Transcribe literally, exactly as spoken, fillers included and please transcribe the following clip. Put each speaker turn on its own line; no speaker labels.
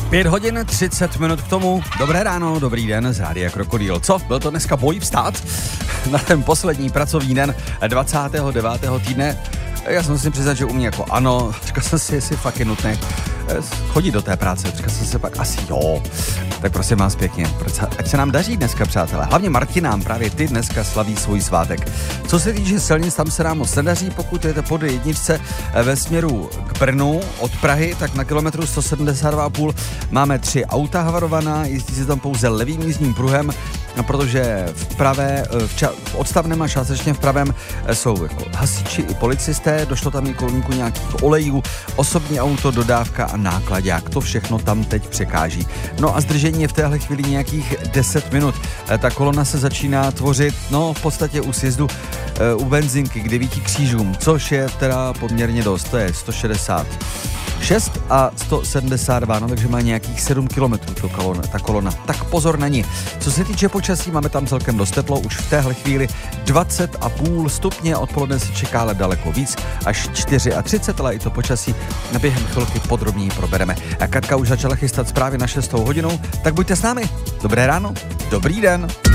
Pět hodin, třicet minut k tomu. Dobré ráno, dobrý den z Rádia Krokodýl. Co? Byl to dneska boj vstát na ten poslední pracovní den dvacátého devátého týdne? Já jsem si přiznat, že u mě jako ano. Říkal jsem si, jestli fakt je nutné chodit do té práce. Říkal jsem si pak asi jo. Tak prosím vás pěkně, ať se nám daří dneska, přátelé. Hlavně Martinám, právě ty dneska slaví svůj svátek. Co se týče silnic, tam se nám moc nedaří. Pokud jdete po jedničce ve směru k Brnu od Prahy, tak na kilometru sto sedmdesát dva celá pět máme tři auta havarovaná, jezdí se tam pouze levým jízdním pruhem, protože v pravé, v, ča, v odstavném a částečně v pravém jsou jako hasiči i policisté, došlo tam i koloniku nějakých olejů, osobní auto, dodávka a nákladák, to všechno tam teď překáží. No a zdržení je v téhle chvíli nějakých deset minut. Ta kolona se začíná tvořit, no v podstatě u sjezdu u benzinky k devíti křížům, což je teda poměrně dost, to je sto šedesát šest a sto sedmdesát dva, no takže má nějakých sedm kilometrů kolona, ta kolona. Tak pozor na ní. Co se týče počasí, máme tam celkem dost teplo, už v téhle chvíli dvacet a půl stupně, odpoledne se čeká ale daleko víc, až třicet čtyři, ale i to počasí během chvilky podrobněji probereme. A Katka už začala chystat zprávy na šestou hodinou, tak buďte s námi. Dobré ráno, dobrý den.